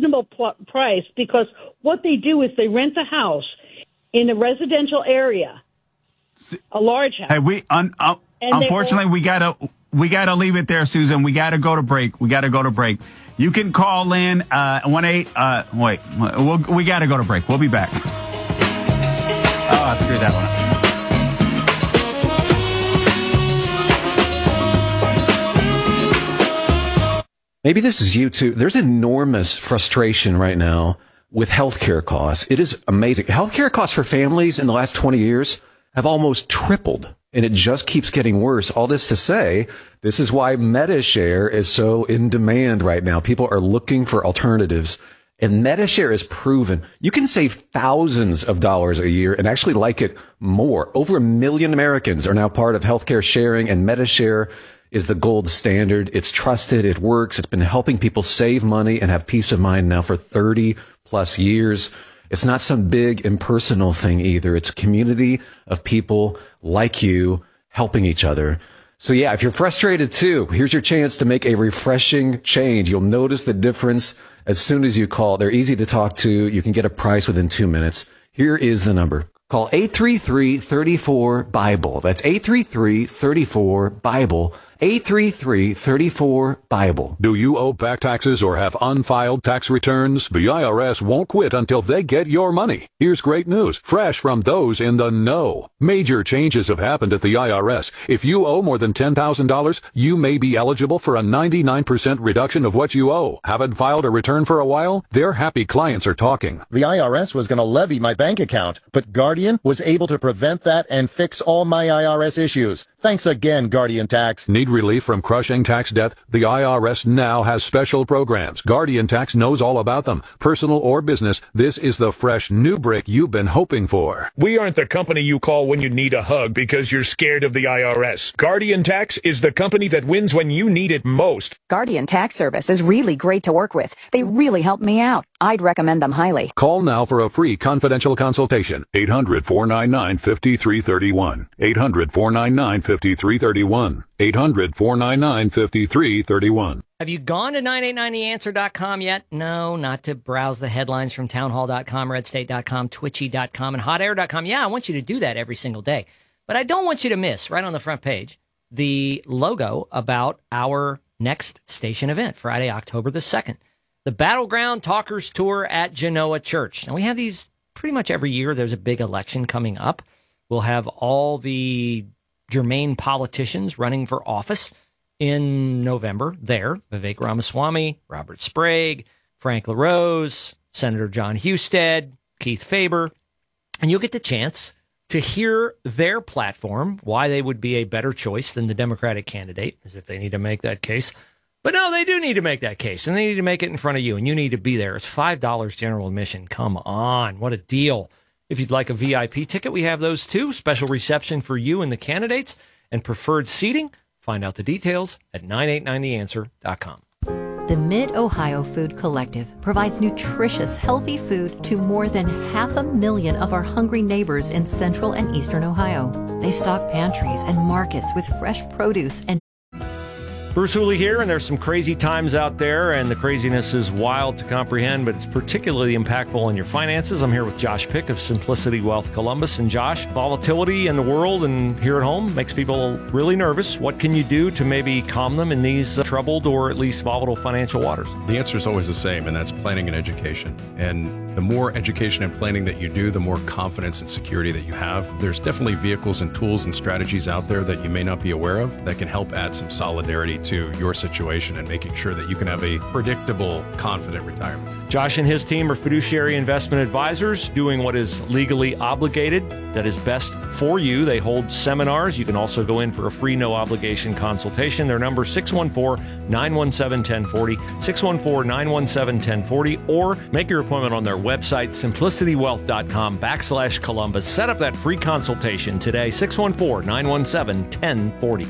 reasonable price, because what they do is they rent a house in a residential area, a large house. Hey, unfortunately, we gotta leave it there, Susan. We gotta go to break. You can call in 1-8. We gotta go to break. We'll be back. Oh, I screwed that one up. Maybe this is you too. There's enormous frustration right now with healthcare costs. It is amazing. Healthcare costs for families in the last 20 years have almost tripled, and it just keeps getting worse. All this to say, this is why MediShare is so in demand right now. People are looking for alternatives, and MediShare is proven you can save thousands of dollars a year and actually like it more. Over 1 million Americans are now part of healthcare sharing, and MediShare is the gold standard. It's trusted. It works. It's been helping people save money and have peace of mind now for 30 plus years. It's not some big impersonal thing either. It's a community of people like you helping each other. So yeah, if you're frustrated too, here's your chance to make a refreshing change. You'll notice the difference as soon as you call. They're easy to talk to. You can get a price within 2 minutes. Here is the number. Call 833-34-BIBLE. That's 833-34-BIBLE. 833-34-BIBLE. Do you owe back taxes or have unfiled tax returns? The IRS won't quit until they get your money. Here's great news, fresh from those in the know. Major changes have happened at the IRS. If you owe more than $10,000, you may be eligible for a 99% reduction of what you owe. Haven't filed a return for a while? Their happy clients are talking. The IRS was going to levy my bank account, but Guardian was able to prevent that and fix all my IRS issues. Thanks again, Guardian Tax. Need relief from crushing tax debt? The IRS now has special programs. Guardian Tax knows all about them. Personal or business, this is the fresh new break you've been hoping for. We aren't the company you call when you need a hug because you're scared of the IRS. Guardian Tax is the company that wins when you need it most. Guardian Tax Service is really great to work with. They really helped me out. I'd recommend them highly. Call now for a free confidential consultation. 800-499-5331. 800-499-5331. 800-499-5331. Have you gone to 989theanswer.com yet? No, not to browse the headlines from townhall.com, redstate.com, twitchy.com, and hotair.com. Yeah, I want you to do that every single day. But I don't want you to miss, right on the front page, the logo about our next station event, Friday, October the 2nd. The Battleground Talkers Tour at Genoa Church. Now, we have these pretty much every year. There's a big election coming up. We'll have all the germane politicians running for office in November there. Vivek Ramaswamy, Robert Sprague, Frank LaRose, Senator John Husted, Keith Faber. And you'll get the chance to hear their platform, why they would be a better choice than the Democratic candidate, as if they need to make that case. But no, they do need to make that case, and they need to make it in front of you, and you need to be there. It's $5 general admission. Come on. What a deal. If you'd like a VIP ticket, we have those too. Special reception for you and the candidates and preferred seating. Find out the details at 989theanswer.com. The Mid-Ohio Food Collective provides nutritious, healthy food to more than 500,000 of our hungry neighbors in central and eastern Ohio. They stock pantries and markets with fresh produce and Bruce Hooley here, and there's some crazy times out there, and the craziness is wild to comprehend, but it's particularly impactful on your finances. I'm here with Josh Pick of Simplicity Wealth Columbus. And Josh, volatility in the world and here at home makes people really nervous. What can you do to maybe calm them in these troubled or at least volatile financial waters? The answer is always the same, and that's planning and education. And the more education and planning that you do, the more confidence and security that you have. There's definitely vehicles and tools and strategies out there that you may not be aware of that can help add some solidarity to your situation and making sure that you can have a predictable, confident retirement. Josh and his team are fiduciary investment advisors doing what is legally obligated, that is best for you. They hold seminars. You can also go in for a free, no-obligation consultation. Their number, 614-917-1040, 614-917-1040, or make your appointment on their website, simplicitywealth.com/Columbus. Set up that free consultation today, 614-917-1040.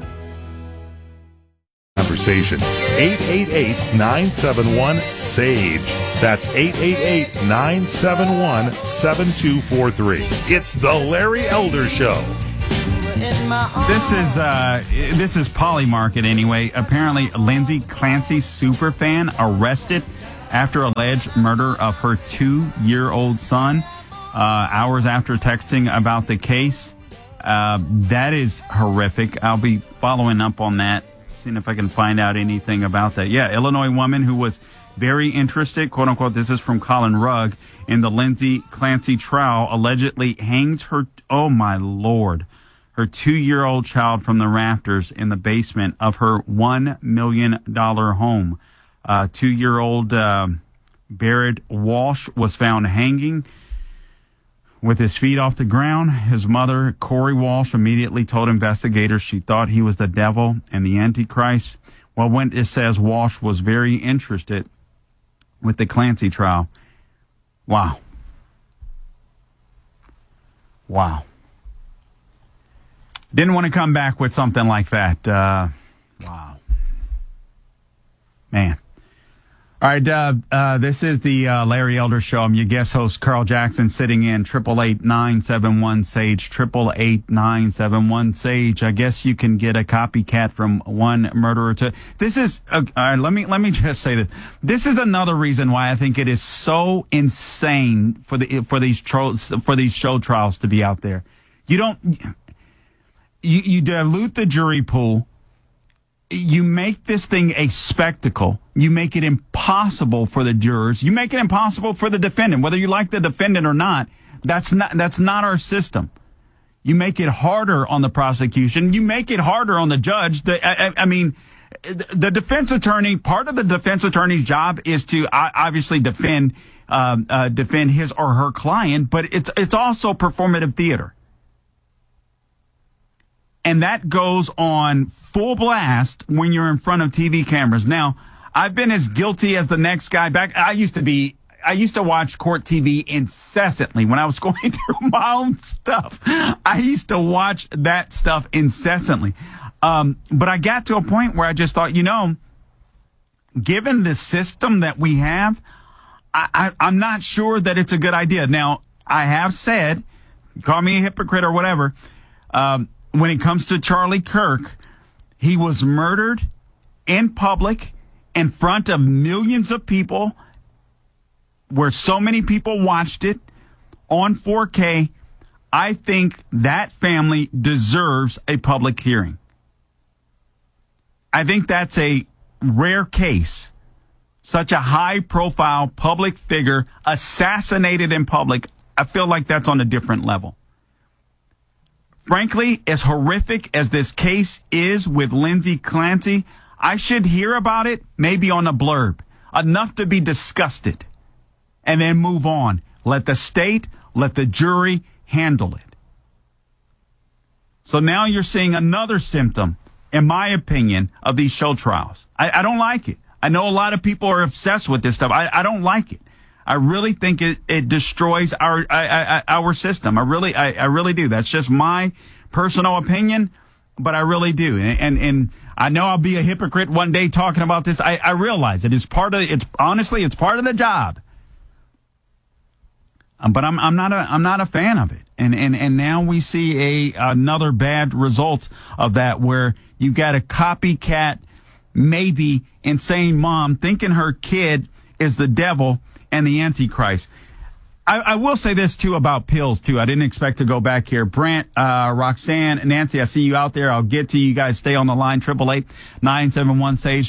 Conversation. 888-971-SAGE. That's 888-971-7243. It's the Larry Elder Show. This is Polymarket anyway. Apparently, Lindsay Clancy superfan arrested after alleged murder of her 2-year-old son, hours after texting about the case. That is horrific. I'll be following up on that, seeing if I can find out anything about that. Yeah, Illinois woman who was very interested, quote unquote, this is from Colin Rugg, in the Lindsay Clancy trial, allegedly hangs her, oh my Lord, her 2-year-old child from the rafters in the basement of her $1 million home. 2-year-old Barrett Walsh was found hanging with his feet off the ground. His mother, Corey Walsh, immediately told investigators she thought he was the devil and the Antichrist. Well, when it says Walsh was very interested with the Clancy trial. Wow. Wow. Didn't want to come back with something like that. Wow. Man. All right, this is the Larry Elder Show. I'm your guest host, Carl Jackson, sitting in 888-971-SAGE, 888-971-SAGE. I guess you can get a copycat from one murderer to... This is... all right, let me just say this. This is another reason why I think it is so insane for these show trials to be out there. You don't... You dilute the jury pool. You make this thing a spectacle. You make it impossible for the jurors. You make it impossible for the defendant, whether you like the defendant or not. That's not our system. You make it harder on the prosecution. You make it harder on the judge. I mean, the defense attorney, part of the defense attorney's job is to obviously defend his or her client, but it's also performative theater. And that goes on full blast when you're in front of TV cameras. Now, I've been as guilty as the next guy back. I used to watch court TV incessantly when I was going through my own stuff. I used to watch that stuff incessantly. But I got to a point where I just thought, given the system that we have, I'm not sure that it's a good idea. Now, I have said, call me a hypocrite or whatever, when it comes to Charlie Kirk, he was murdered in public in front of millions of people where so many people watched it on 4K. I think that family deserves a public hearing. I think that's a rare case. Such a high-profile public figure assassinated in public. I feel like that's on a different level. Frankly, as horrific as this case is with Lindsay Clancy, I should hear about it maybe on a blurb, enough to be disgusted, and then move on. Let the state, let the jury handle it. So now you're seeing another symptom, in my opinion, of these show trials. I don't like it. I know a lot of people are obsessed with this stuff. I don't like it. I really think it destroys our system. I really do. That's just my personal opinion, but I really do. And I know I'll be a hypocrite one day talking about this. I realize it is part of it's part of the job. But I'm not a fan of it. And now we see another bad result of that, where you got a copycat, maybe insane mom thinking her kid is the devil and the Antichrist. I will say this, too, about pills, too. I didn't expect to go back here. Brent, Roxanne, Nancy, I see you out there. I'll get to you guys. Stay on the line. 888-971-SAGE.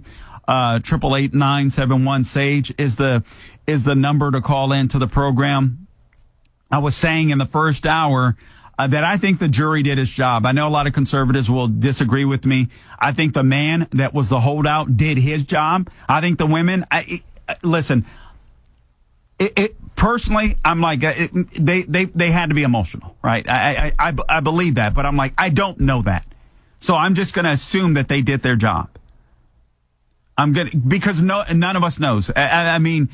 888-971-SAGE is the number to call into the program. I was saying in the first hour that I think the jury did its job. I know a lot of conservatives will disagree with me. I think the man that was the holdout did his job. I think the women, listen, personally, I'm like, they had to be emotional, right? I believe that, but I'm like, I don't know that. So I'm just going to assume that they did their job. Because none of us knows. I mean,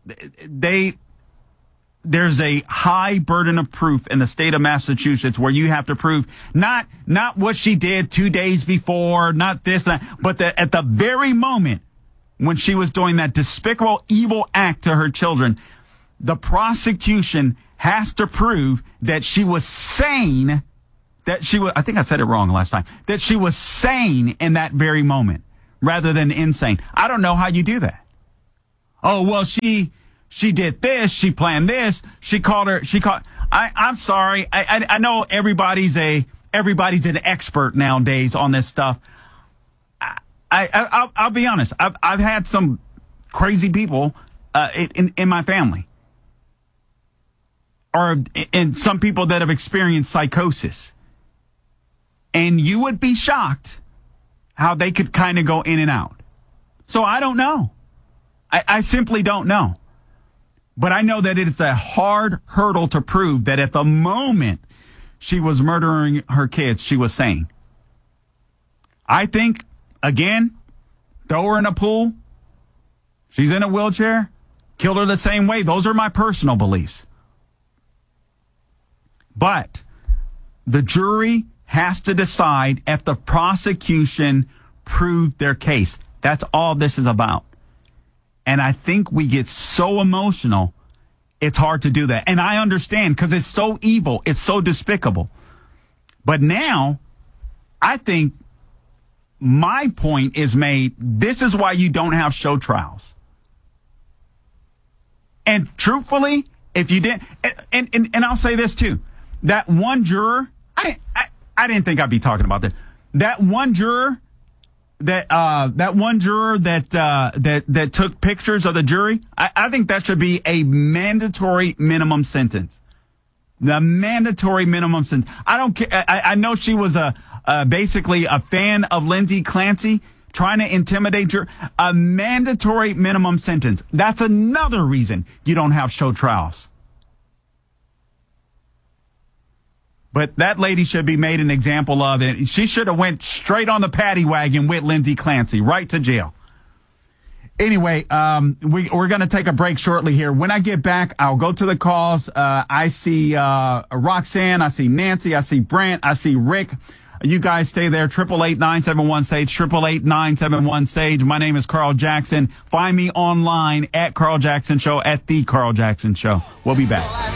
there's a high burden of proof in the state of Massachusetts where you have to prove not what she did 2 days before, not this, but that at the very moment when she was doing that despicable, evil act to her children, the prosecution has to prove that she was sane, I think I said it wrong last time, that she was sane in that very moment rather than insane. I don't know how you do that. Oh, well, she did this. She planned this. I'm sorry. I know everybody's an expert nowadays on this stuff. I'll be honest. I've had some crazy people in my family, and some people that have experienced psychosis, and you would be shocked how they could kind of go in and out. So I don't know. I simply don't know. But I know that it's a hard hurdle to prove that at the moment she was murdering her kids, she was sane. I think, again, throw her in a pool. She's in a wheelchair. Killed her the same way. Those are my personal beliefs. But the jury has to decide if the prosecution proved their case. That's all this is about. And I think we get so emotional, it's hard to do that. And I understand because it's so evil. It's so despicable. But now, I think my point is made. This is why you don't have show trials. And truthfully, if you didn't, and I'll say this too, that one juror, I didn't think I'd be talking about this. That one juror that took pictures of the jury, I think that should be a mandatory minimum sentence. The mandatory minimum sentence. I don't care. I know she was basically a fan of Lindsay Clancy, trying to intimidate her. A mandatory minimum sentence. That's another reason you don't have show trials. But that lady should be made an example of it. She should have went straight on the paddy wagon with Lindsay Clancy, right to jail. Anyway, we're going to take a break shortly here. When I get back, I'll go to the calls. I see Roxanne, I see Nancy, I see Brent, I see Rick. You guys stay there. 888-971-SAGE, 888-971-SAGE. My name is Carl Jackson. Find me online at Carl Jackson Show, at The Carl Jackson Show. We'll be back.